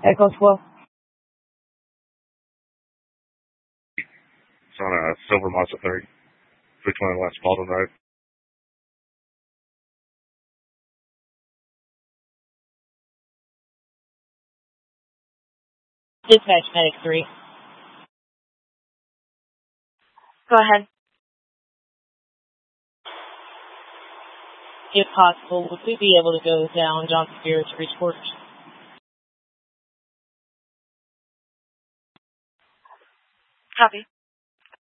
Echo 12. It's on a silver Mazda 3, 320 West Baldwin Road. Dispatch Medic 3. Go ahead. If possible, would we be able to go down Johnson Spears to reach quarters? Copy.